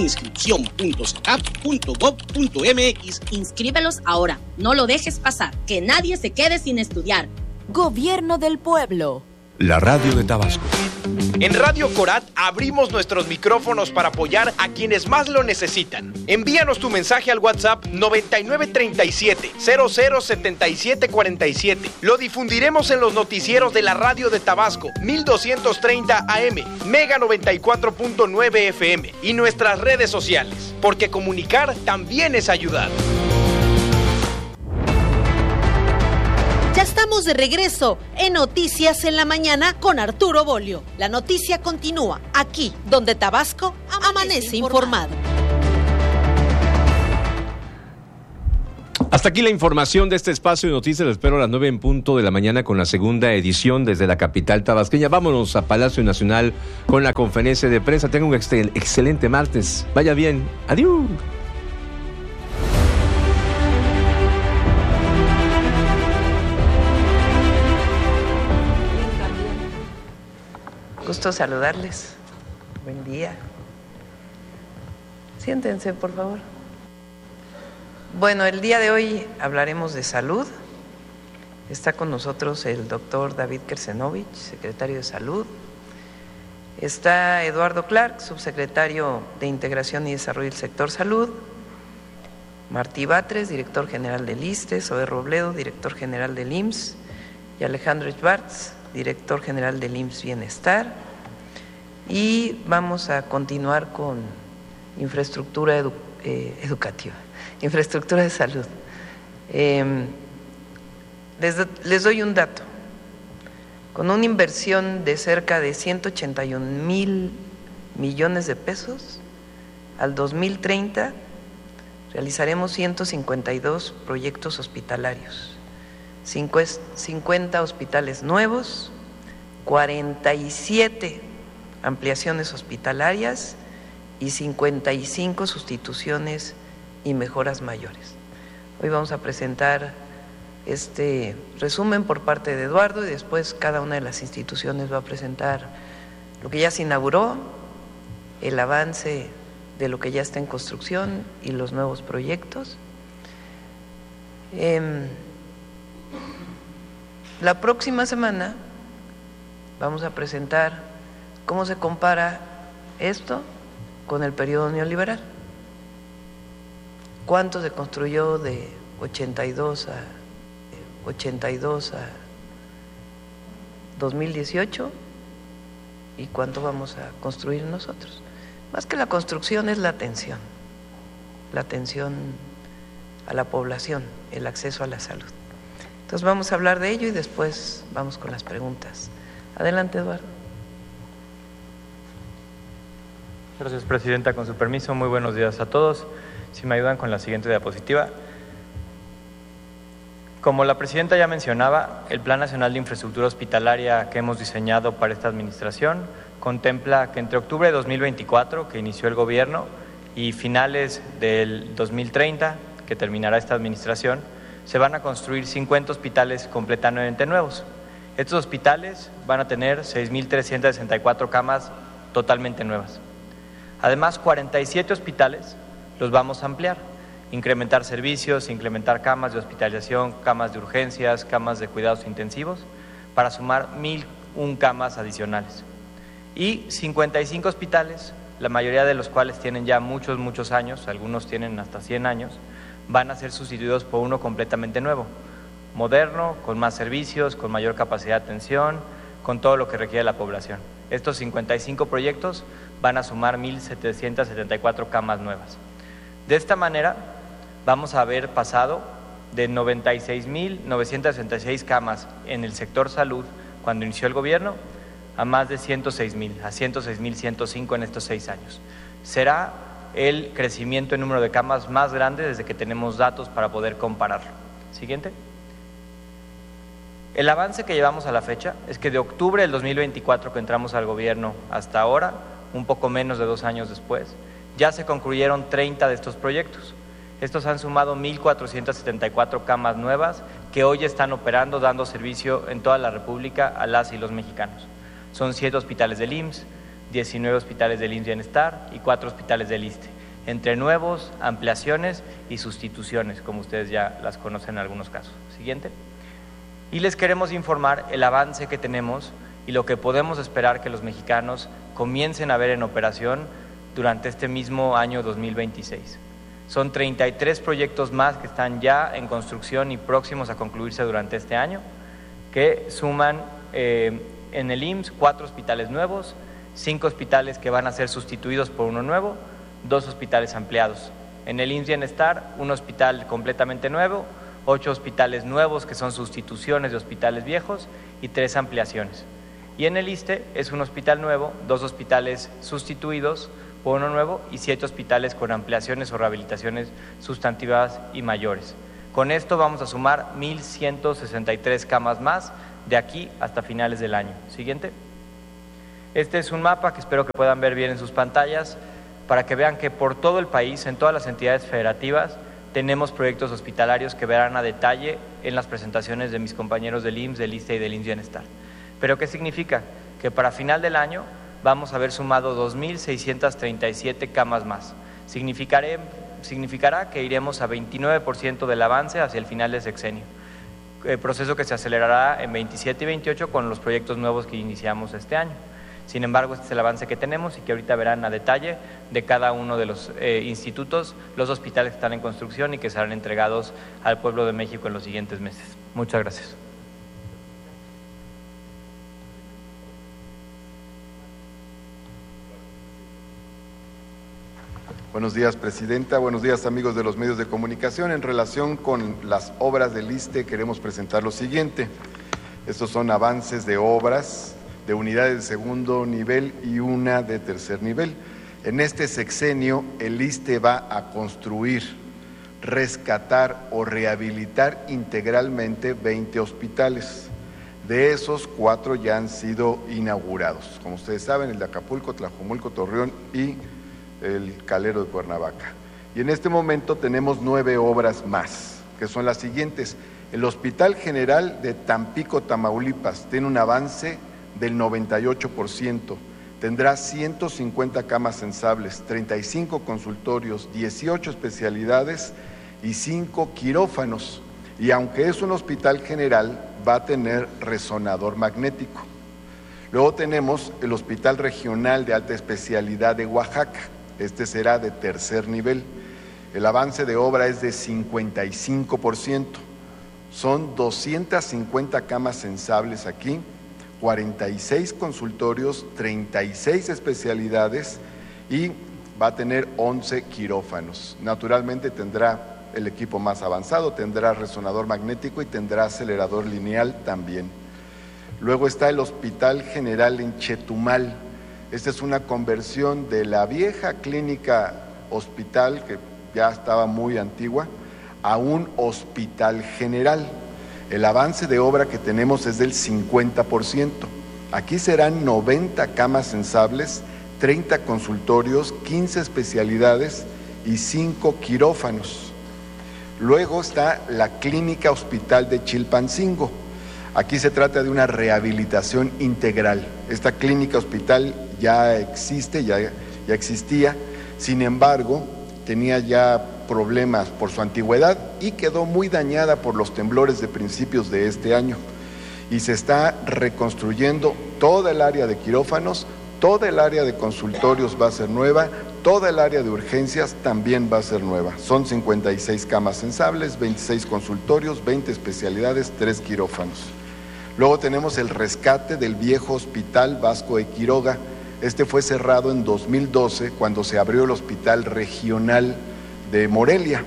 inscripción.cetap.gov.mx. Inscríbelos ahora, no lo dejes pasar, que nadie se quede sin estudiar. Gobierno del Pueblo. La radio de Tabasco. En Radio Corat abrimos nuestros micrófonos para apoyar a quienes más lo necesitan. Envíanos tu mensaje al WhatsApp 9937-007747. Lo difundiremos en los noticieros de la radio de Tabasco, 1230 AM, Mega 94.9 FM y nuestras redes sociales, porque comunicar también es ayudar. Ya estamos de regreso en Noticias en la Mañana con Arturo Bolio. La noticia continúa aquí, donde Tabasco amanece informado. Hasta aquí la información de este espacio de noticias. Los espero a las 9:00 a.m. con la segunda edición desde la capital tabasqueña. Vámonos a Palacio Nacional con la conferencia de prensa. Tengan un excelente martes. Vaya bien. Adiós. Gusto saludarles. Buen día. Siéntense, por favor. Bueno, el día de hoy hablaremos de salud. Está con nosotros el doctor David Kersenovich, secretario de Salud. Está Eduardo Clark, subsecretario de Integración y Desarrollo del Sector Salud. Martí Batres, director general del ISSSTE. Zoe Robledo, director general del IMSS. Y Alejandro Schwartz, director general del IMSS Bienestar. Y vamos a continuar con infraestructura educativa, infraestructura de salud. Les doy un dato. Con una inversión de cerca de 181,000 millones de pesos, al 2030 realizaremos 152 proyectos hospitalarios, 50 hospitales nuevos, 47 ampliaciones hospitalarias y 55 sustituciones y mejoras mayores. Hoy vamos a presentar este resumen por parte de Eduardo y después cada una de las instituciones va a presentar lo que ya se inauguró, el avance de lo que ya está en construcción y los nuevos proyectos. La próxima semana vamos a presentar cómo se compara esto con el periodo neoliberal. ¿Cuánto se construyó de 82 a 2018 y cuánto vamos a construir nosotros? Más que la construcción es la atención a la población, el acceso a la salud. Entonces vamos a hablar de ello y después vamos con las preguntas. Adelante, Eduardo. Gracias, Presidenta. Con su permiso, muy buenos días a todos. Si me ayudan con la siguiente diapositiva. Como la Presidenta ya mencionaba, el Plan Nacional de Infraestructura Hospitalaria que hemos diseñado para esta administración contempla que entre octubre de 2024, que inició el Gobierno, y finales del 2030, que terminará esta administración, se van a construir 50 hospitales completamente nuevos. Estos hospitales van a tener 6.364 camas totalmente nuevas. Además, 47 hospitales los vamos a ampliar, incrementar servicios, incrementar camas de hospitalización, camas de urgencias, camas de cuidados intensivos, para sumar 1.001 camas adicionales. Y 55 hospitales, la mayoría de los cuales tienen ya muchos años, algunos tienen hasta 100 años, van a ser sustituidos por uno completamente nuevo, moderno, con más servicios, con mayor capacidad de atención, con todo lo que requiere la población. Estos 55 proyectos van a sumar 1.774 camas nuevas. De esta manera, vamos a haber pasado de 96.966 camas en el sector salud cuando inició el Gobierno a más de 106.000, a 106.105 en estos 6 años. Será el crecimiento en número de camas más grande desde que tenemos datos para poder compararlo. Siguiente. El avance que llevamos a la fecha es que de octubre del 2024 que entramos al Gobierno hasta ahora, un poco menos de 2 años después, ya se concluyeron 30 de estos proyectos. Estos han sumado 1.474 camas nuevas que hoy están operando, dando servicio en toda la República a las y los mexicanos. Son 7 hospitales del IMSS, 19 hospitales del IMSS Bienestar y 4 hospitales del ISSSTE, entre nuevos, ampliaciones y sustituciones, como ustedes ya las conocen en algunos casos. Siguiente. Y les queremos informar el avance que tenemos y lo que podemos esperar que los mexicanos comiencen a ver en operación durante este mismo año 2026. Son 33 proyectos más que están ya en construcción y próximos a concluirse durante este año, que suman en el IMSS 4 hospitales nuevos, 5 hospitales que van a ser sustituidos por uno nuevo, 2 hospitales ampliados. En el IMSS Bienestar, un hospital completamente nuevo, 8 hospitales nuevos que son sustituciones de hospitales viejos y 3 ampliaciones. Y en el ISSSTE es un hospital nuevo, 2 hospitales sustituidos por uno nuevo y 7 hospitales con ampliaciones o rehabilitaciones sustantivas y mayores. Con esto vamos a sumar 1.163 camas más de aquí hasta finales del año. Siguiente. Este es un mapa que espero que puedan ver bien en sus pantallas para que vean que por todo el país, en todas las entidades federativas, tenemos proyectos hospitalarios que verán a detalle en las presentaciones de mis compañeros del IMSS, del ISSSTE y del IMSS Bienestar. ¿Pero qué significa? Que para final del año vamos a haber sumado 2.637 camas más. Significará que iremos a 29% del avance hacia el final del sexenio. Proceso que se acelerará en 27 y 28 con los proyectos nuevos que iniciamos este año. Sin embargo, este es el avance que tenemos y que ahorita verán a detalle de cada uno de los institutos, los hospitales que están en construcción y que serán entregados al pueblo de México en los siguientes meses. Muchas gracias. Buenos días, Presidenta. Buenos días, amigos de los medios de comunicación. En relación con las obras del ISSSTE, queremos presentar lo siguiente. Estos son avances de obras de unidades de segundo nivel y una de tercer nivel. En este sexenio, el ISSSTE va a construir, rescatar o rehabilitar integralmente 20 hospitales. De esos, 4 ya han sido inaugurados. Como ustedes saben, el de Acapulco, Tlajomulco, Torreón y el Calero de Cuernavaca. Y en este momento tenemos 9 obras más, que son las siguientes. El Hospital General de Tampico, Tamaulipas, tiene un avance del 98%. Tendrá 150 camas sensibles, 35 consultorios, 18 especialidades y 5 quirófanos. Y aunque es un hospital general, va a tener resonador magnético. Luego tenemos el Hospital Regional de Alta Especialidad de Oaxaca. Este será de tercer nivel. El avance de obra es de 55%. Son 250 camas sensibles aquí, 46 consultorios, 36 especialidades y va a tener 11 quirófanos. Naturalmente tendrá el equipo más avanzado, tendrá resonador magnético y tendrá acelerador lineal también. Luego está el Hospital General en Chetumal. Esta es una conversión de la vieja clínica hospital, que ya estaba muy antigua, a un hospital general. El avance de obra que tenemos es del 50%. Aquí serán 90 camas sensibles, 30 consultorios, 15 especialidades y 5 quirófanos. Luego está la Clínica Hospital de Chilpancingo. Aquí se trata de una rehabilitación integral. Esta clínica hospital ya existe, ya existía, sin embargo, tenía ya problemas por su antigüedad y quedó muy dañada por los temblores de principios de este año. Y se está reconstruyendo toda el área de quirófanos, toda el área de consultorios va a ser nueva, toda el área de urgencias también va a ser nueva. Son 56 camas sensibles, 26 consultorios, 20 especialidades, 3 quirófanos. Luego tenemos el rescate del viejo Hospital Vasco de Quiroga. Este fue cerrado en 2012 cuando se abrió el Hospital Regional de Morelia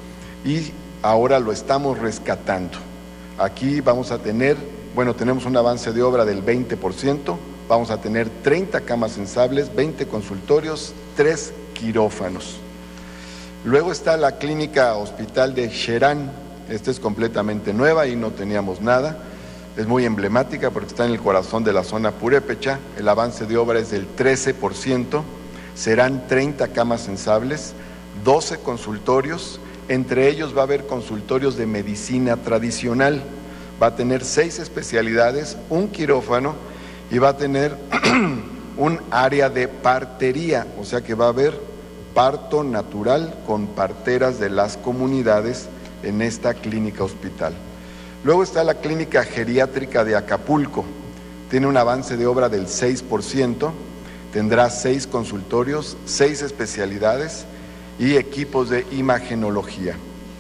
y ahora lo estamos rescatando. Aquí vamos a tener, tenemos un avance de obra del 20%, vamos a tener 30 camas sensibles, 20 consultorios, 3 quirófanos. Luego está la Clínica Hospital de Xerán. Esta es completamente nueva y no teníamos nada. Es muy emblemática porque está en el corazón de la zona purépecha. El avance de obra es del 13%. Serán 30 camas sensibles, 12 consultorios. Entre ellos va a haber consultorios de medicina tradicional. Va a tener 6 especialidades, un quirófano y va a tener un área de partería. O sea que va a haber parto natural con parteras de las comunidades en esta clínica hospital. Luego está la Clínica Geriátrica de Acapulco. Tiene un avance de obra del 6%, tendrá 6 consultorios, 6 especialidades y equipos de imagenología.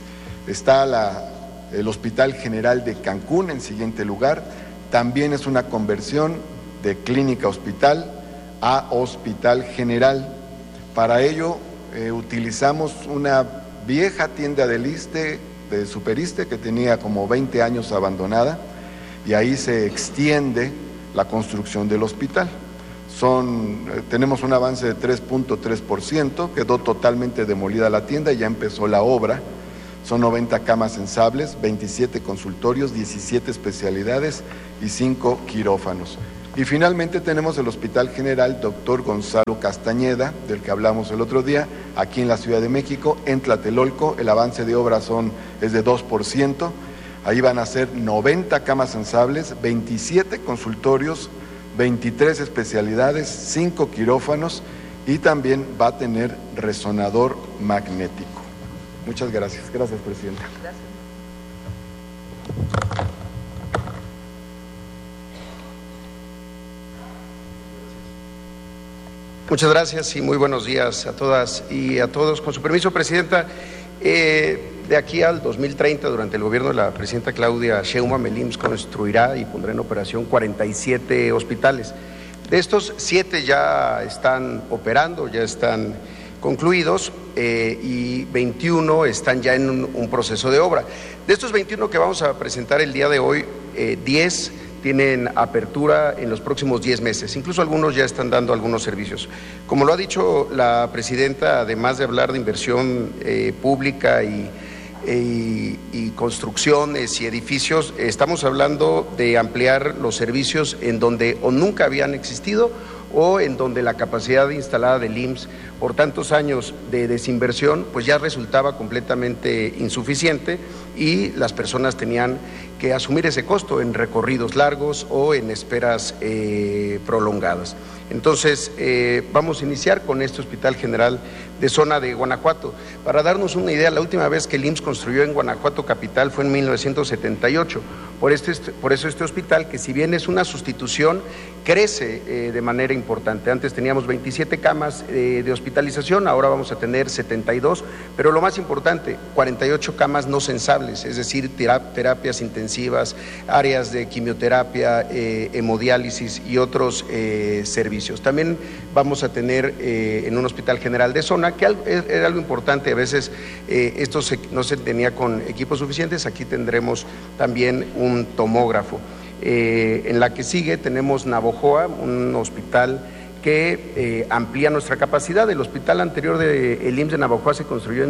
Está el Hospital General de Cancún en siguiente lugar. También es una conversión de clínica hospital a hospital general. Para ello utilizamos una vieja tienda del ISSSTE, de Superiste, que tenía como 20 años abandonada, y ahí se extiende la construcción del hospital. Tenemos un avance de 3.3%, quedó totalmente demolida la tienda y ya empezó la obra. Son 90 camas sensibles, 27 consultorios, 17 especialidades y 5 quirófanos. Y finalmente tenemos el Hospital General Dr. Gonzalo Castañeda, del que hablamos el otro día, aquí en la Ciudad de México, en Tlatelolco. El avance de obra es de 2%. Ahí van a ser 90 camas sensibles, 27 consultorios, 23 especialidades, 5 quirófanos y también va a tener resonador magnético. Muchas gracias. Gracias, Presidenta. Gracias. Muchas gracias y muy buenos días a todas y a todos. Con su permiso, Presidenta, de aquí al 2030, durante el gobierno de la Presidenta Claudia Sheinbaum, el IMSS construirá y pondrá en operación 47 hospitales. De estos, 7 ya están operando, ya están concluidos y 21 están ya en un proceso de obra. De estos 21 que vamos a presentar el día de hoy, 10 tienen apertura en los próximos 10 meses, incluso algunos ya están dando algunos servicios. Como lo ha dicho la presidenta, además de hablar de inversión pública y construcciones y edificios, estamos hablando de ampliar los servicios en donde o nunca habían existido o en donde la capacidad instalada del IMSS por tantos años de desinversión pues ya resultaba completamente insuficiente y las personas tenían que asumir ese costo en recorridos largos o en esperas prolongadas. Entonces, vamos a iniciar con este Hospital General de Zona de Guanajuato. Para darnos una idea, la última vez que el IMSS construyó en Guanajuato capital fue en 1978. Por eso este hospital, que si bien es una sustitución, crece de manera importante. Antes teníamos 27 camas de hospitalización, ahora vamos a tener 72, pero lo más importante, 48 camas no sensables, es decir, terapias intensivas, áreas de quimioterapia, hemodiálisis y otros servicios. También vamos a tener en un hospital general de zona, que era algo importante, a veces esto no se tenía con equipos suficientes, aquí tendremos también un tomógrafo. En la que sigue tenemos Navojoa, un hospital que amplía nuestra capacidad. El hospital anterior del IMSS de Navojoa se construyó en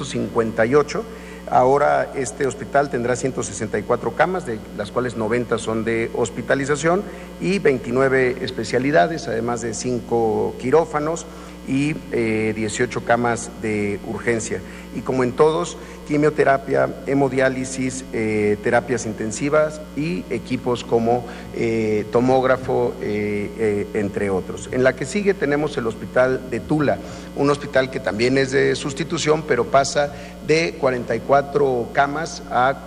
1958. Ahora este hospital tendrá 164 camas, de las cuales 90 son de hospitalización y 29 especialidades, además de 5 quirófanos y 18 camas de urgencia. Y como en todos, quimioterapia, hemodiálisis, terapias intensivas y equipos como tomógrafo, entre otros. En la que sigue tenemos el Hospital de Tula, un hospital que también es de sustitución, pero pasa de 44 camas a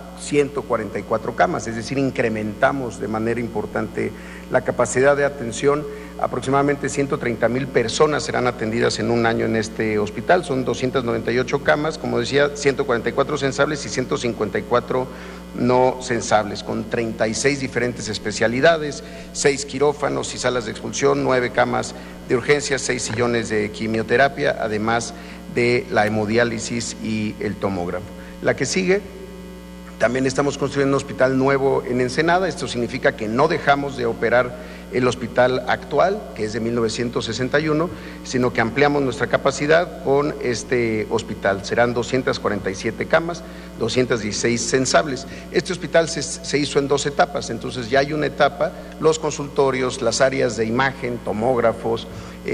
144 camas, es decir, incrementamos de manera importante la capacidad de atención. Aproximadamente 130,000 personas serán atendidas en un año en este hospital, son 298 camas, como decía, 144 sensables y 154 no sensables, con 36 diferentes especialidades, 6 quirófanos y salas de expulsión, 9 camas de urgencia, 6 sillones de quimioterapia, además de la hemodiálisis y el tomógrafo. La que sigue, también estamos construyendo un hospital nuevo en Ensenada. Esto significa que no dejamos de operar el hospital actual, que es de 1961, sino que ampliamos nuestra capacidad con este hospital. Serán 247 camas, 216 sensables. Este hospital se hizo en 2 etapas, entonces ya hay una etapa, los consultorios, las áreas de imagen, tomógrafos,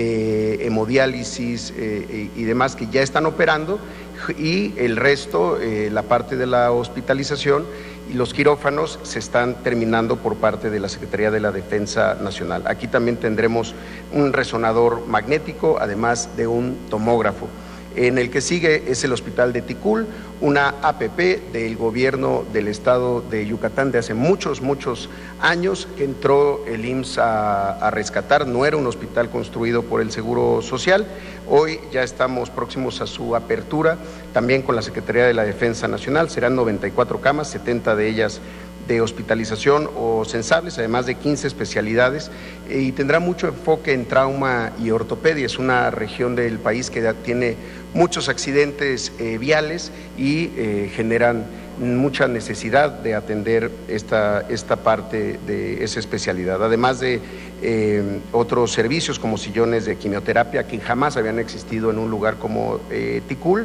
hemodiálisis y demás que ya están operando, y el resto, la parte de la hospitalización y los quirófanos se están terminando por parte de la Secretaría de la Defensa Nacional. Aquí también tendremos un resonador magnético, además de un tomógrafo. En el que sigue es el Hospital de Ticul, una APP del gobierno del estado de Yucatán de hace muchos años, que entró el IMSS a rescatar. No era un hospital construido por el Seguro Social. Hoy ya estamos próximos a su apertura, también con la Secretaría de la Defensa Nacional. Serán 94 camas, 70 de ellas de hospitalización o sensables, además de 15 especialidades, y tendrá mucho enfoque en trauma y ortopedia. Es una región del país que tiene muchos accidentes viales y generan mucha necesidad de atender esta parte de esa especialidad, además de otros servicios como sillones de quimioterapia que jamás habían existido en un lugar como Ticul.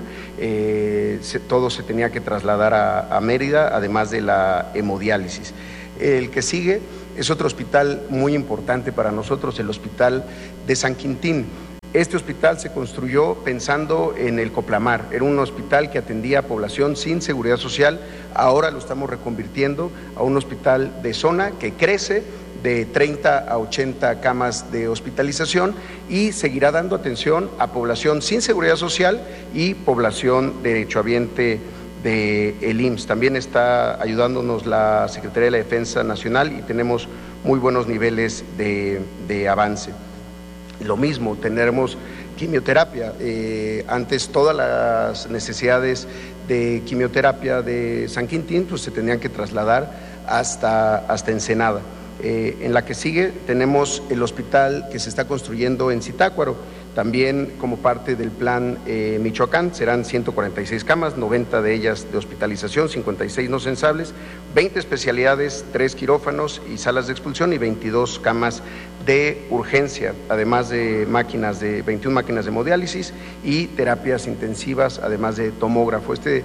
Todo se tenía que trasladar a Mérida, además de la hemodiálisis. El que sigue es otro hospital muy importante para nosotros, el Hospital de San Quintín. Este hospital se construyó pensando en el Coplamar. Era un hospital que atendía a población sin seguridad social. Ahora lo estamos reconvirtiendo a un hospital de zona que crece de 30 a 80 camas de hospitalización y seguirá dando atención a población sin seguridad social y población derechohabiente del IMSS. También está ayudándonos la Secretaría de la Defensa Nacional y tenemos muy buenos niveles de avance. Lo mismo, tenemos quimioterapia. Antes todas las necesidades de quimioterapia de San Quintín pues se tenían que trasladar hasta Ensenada. En la que sigue tenemos el hospital que se está construyendo en Zitácuaro. También como parte del plan Michoacán serán 146 camas, 90 de ellas de hospitalización, 56 no sensables, 20 especialidades, 3 quirófanos y salas de expulsión y 22 camas de urgencia, además de 21 máquinas de hemodiálisis y terapias intensivas, además de tomógrafo. Este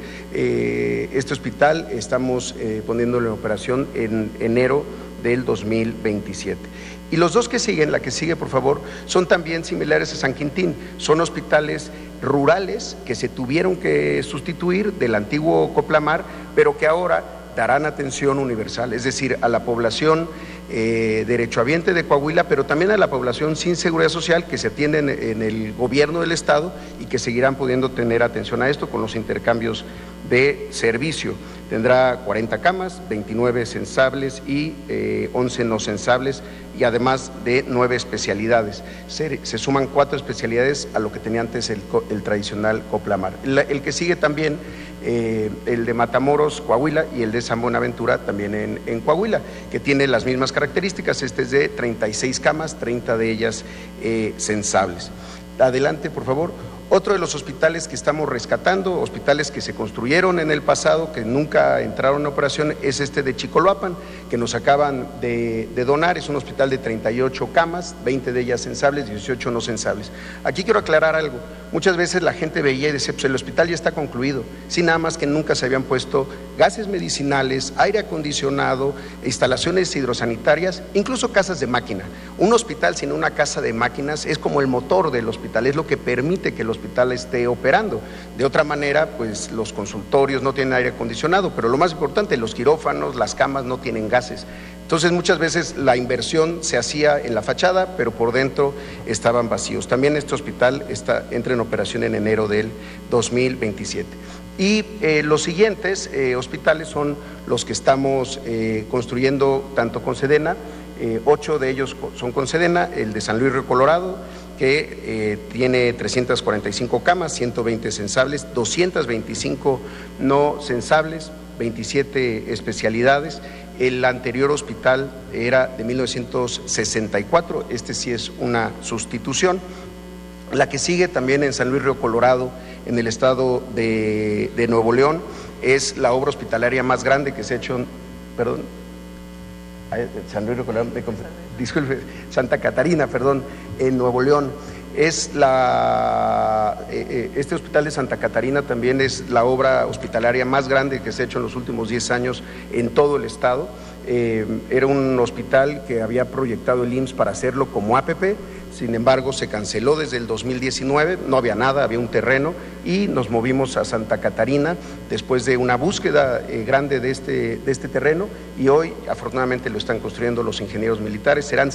hospital estamos poniéndolo en operación en enero del 2027. Y los dos que siguen, la que sigue por favor, son también similares a San Quintín, son hospitales rurales que se tuvieron que sustituir del antiguo Coplamar, pero que ahora darán atención universal, es decir, a la población derechohabiente de Coahuila, pero también a la población sin seguridad social que se atiende en el gobierno del estado y que seguirán pudiendo tener atención a esto con los intercambios de servicio. Tendrá 40 camas, 29 sensables y 11 no sensables y además de 9 especialidades. Se suman 4 especialidades a lo que tenía antes el tradicional Coplamar. El que sigue también, el de Matamoros, Coahuila, y el de San Buenaventura también en Coahuila, que tiene las mismas características. Este es de 36 camas, 30 de ellas sensables. Adelante, por favor. Otro de los hospitales que estamos rescatando, hospitales que se construyeron en el pasado, que nunca entraron en operación, es este de Chicoloapan, que nos acaban de donar. Es un hospital de 38 camas, 20 de ellas sensables, 18 no sensables. Aquí quiero aclarar algo. Muchas veces la gente veía y decía, pues el hospital ya está concluido. Sí, nada más que nunca se habían puesto gases medicinales, aire acondicionado, instalaciones hidrosanitarias, incluso casas de máquina. Un hospital sin una casa de máquinas es como el motor del hospital, es lo que permite que el hospital esté operando. De otra manera, pues los consultorios no tienen aire acondicionado, pero lo más importante, los quirófanos, las camas no tienen gases. Entonces muchas veces la inversión se hacía en la fachada, pero por dentro estaban vacíos. También este hospital entra en operación en enero del 2027. Y los siguientes hospitales son los que estamos construyendo tanto con Sedena, 8 de ellos son con Sedena, el de San Luis Río Colorado, que tiene 345 camas, 120 sensables, 225 no sensables, 27 especialidades. El anterior hospital era de 1964, este sí es una sustitución. La que sigue también en San Luis Río Colorado, en el estado de Nuevo León, es la obra hospitalaria más grande que se ha hecho, San Luis Río Colorado, disculpe, Santa Catarina, en Nuevo León. Este hospital de Santa Catarina también es la obra hospitalaria más grande que se ha hecho en los últimos 10 años en todo el estado. Era un hospital que había proyectado el IMSS para hacerlo como APP, sin embargo se canceló desde el 2019, no había nada, había un terreno y nos movimos a Santa Catarina después de una búsqueda grande de este terreno y hoy afortunadamente lo están construyendo los ingenieros militares. Serán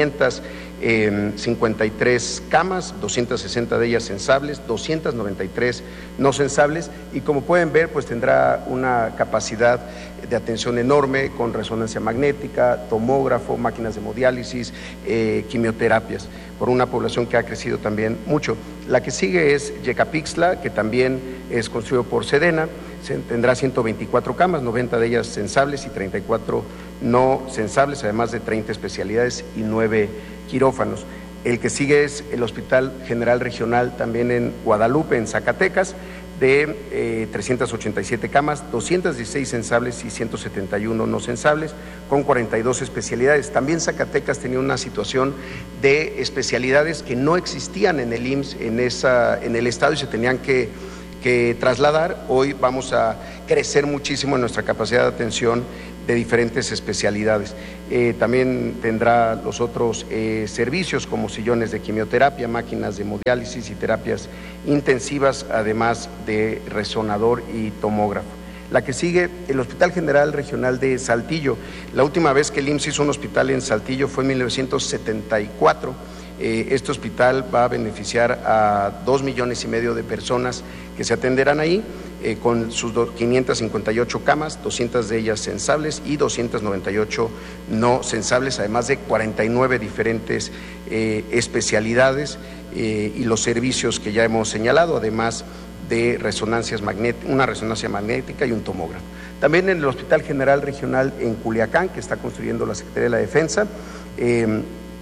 553 camas, 260 de ellas sensables, 293 no sensables y como pueden ver pues tendrá una capacidad de atención enorme con resonancia magnética, tomógrafo, máquinas de hemodiálisis, quimioterapias, por una población que ha crecido también mucho. La que sigue es Yecapixtla, que también es construido por Sedena, tendrá 124 camas, 90 de ellas sensables y 34 no sensables, además de 30 especialidades y 9 quirófanos. El que sigue es el Hospital General Regional, también en Guadalupe, en Zacatecas, de 387 camas, 216 sensables y 171 no sensables, con 42 especialidades. También Zacatecas tenía una situación de especialidades que no existían en el IMSS, en el estado y se tenían que trasladar. Hoy vamos a crecer muchísimo en nuestra capacidad de atención de diferentes especialidades. También tendrá los otros servicios como sillones de quimioterapia, máquinas de hemodiálisis y terapias intensivas, además de resonador y tomógrafo. La que sigue, el Hospital General Regional de Saltillo. La última vez que el IMSS hizo un hospital en Saltillo fue en 1974. Este hospital va a beneficiar a 2,5 millones de personas que se atenderán ahí, con sus 558 camas, 200 de ellas sensables y 298 no sensables, además de 49 diferentes especialidades y los servicios que ya hemos señalado, además de una resonancia magnética y un tomógrafo. También en el Hospital General Regional en Culiacán, que está construyendo la Secretaría de la Defensa,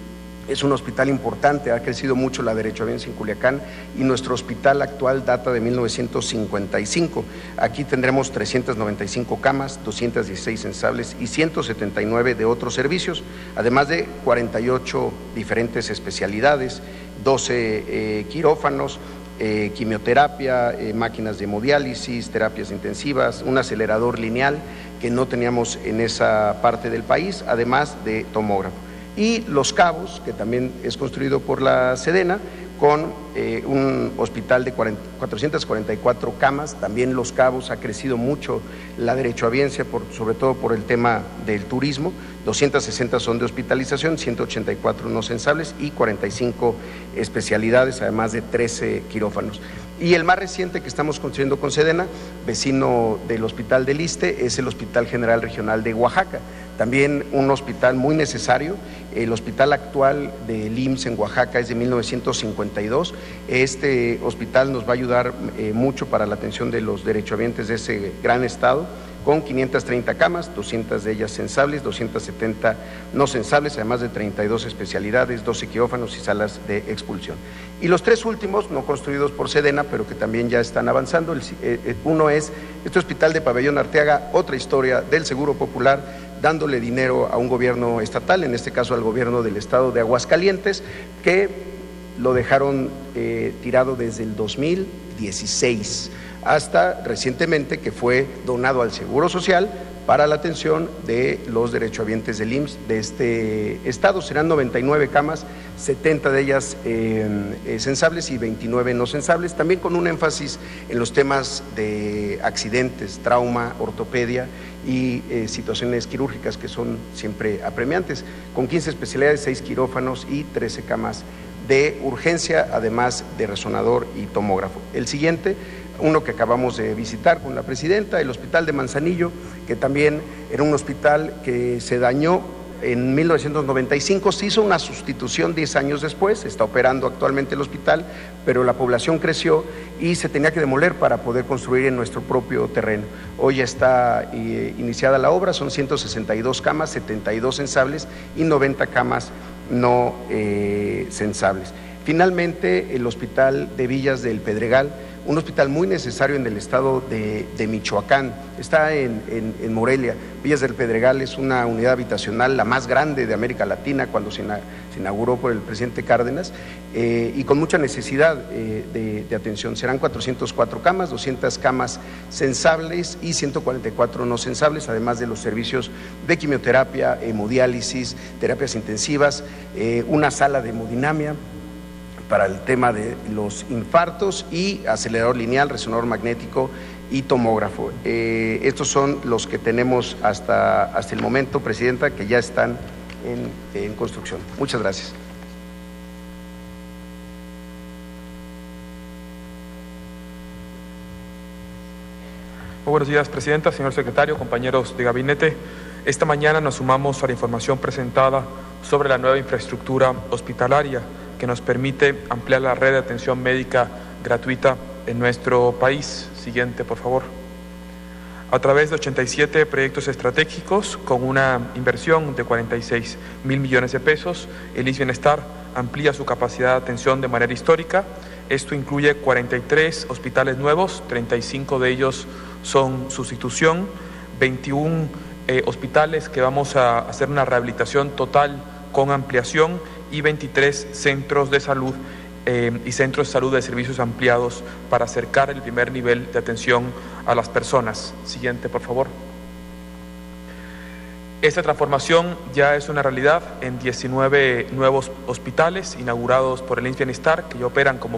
Es un hospital importante, ha crecido mucho la derechohabiencia en Culiacán y nuestro hospital actual data de 1955. Aquí tendremos 395 camas, 216 sensables y 179 de otros servicios, además de 48 diferentes especialidades, 12 quirófanos, quimioterapia, máquinas de hemodiálisis, terapias intensivas, un acelerador lineal que no teníamos en esa parte del país, además de tomógrafo. Y Los Cabos, que también es construido por la Sedena, con un hospital de 444 camas. También Los Cabos ha crecido mucho la derechohabiencia, sobre todo por el tema del turismo. 260 son de hospitalización, 184 no sensables y 45 especialidades, además de 13 quirófanos. Y el más reciente que estamos construyendo con Sedena, vecino del Hospital del Iste, es el Hospital General Regional de Oaxaca. También un hospital muy necesario. El hospital actual del IMSS en Oaxaca es de 1952. Este hospital nos va a ayudar mucho para la atención de los derechohabientes de ese gran estado, con 530 camas, 200 de ellas sensables, 270 no sensables, además de 32 especialidades, 12 quirófanos y salas de expulsión. Y los tres últimos, no construidos por Sedena, pero que también ya están avanzando. Uno es este hospital de Pabellón Arteaga, otra historia del Seguro Popular, dándole dinero a un gobierno estatal, en este caso al gobierno del estado de Aguascalientes, que lo dejaron tirado desde el 2016 hasta recientemente, que fue donado al Seguro Social para la atención de los derechohabientes del IMSS de este estado. Serán 99 camas, 70 de ellas sensables y 29 no sensables, también con un énfasis en los temas de accidentes, trauma, ortopedia y situaciones quirúrgicas que son siempre apremiantes, con 15 especialidades, 6 quirófanos y 13 camas de urgencia, además de resonador y tomógrafo. El siguiente, uno que acabamos de visitar con la presidenta, el Hospital de Manzanillo, que también era un hospital que se dañó en 1995, se hizo una sustitución 10 años después, está operando actualmente el hospital, pero la población creció y se tenía que demoler para poder construir en nuestro propio terreno. Hoy ya está iniciada la obra, son 162 camas, 72 sensables y 90 camas no sensables. Finalmente, el Hospital de Villas del Pedregal, un hospital muy necesario en el estado de Michoacán, está en Morelia. Villas del Pedregal es una unidad habitacional, la más grande de América Latina, cuando se inauguró por el presidente Cárdenas, y con mucha necesidad de atención. Serán 404 camas, 200 camas sensables y 144 no sensables, además de los servicios de quimioterapia, hemodiálisis, terapias intensivas, una sala de hemodinamia para el tema de los infartos y acelerador lineal, resonador magnético y tomógrafo. Estos son los que tenemos hasta el momento, Presidenta, que ya están en construcción. Muchas gracias. Muy buenos días, Presidenta, señor Secretario, compañeros de gabinete. Esta mañana nos sumamos a la información presentada sobre la nueva infraestructura hospitalaria que nos permite ampliar la red de atención médica gratuita en nuestro país. Siguiente, por favor. A través de 87 proyectos estratégicos con una inversión de 46.000 millones de pesos, el IMSS Bienestar amplía su capacidad de atención de manera histórica. Esto incluye 43 hospitales nuevos, 35 de ellos son sustitución, 21 hospitales que vamos a hacer una rehabilitación total con ampliación y 23 centros de salud y centros de salud de servicios ampliados para acercar el primer nivel de atención a las personas. Siguiente, por favor. Esta transformación ya es una realidad en 19 nuevos hospitales inaugurados por el IMSS Bienestar, que ya operan como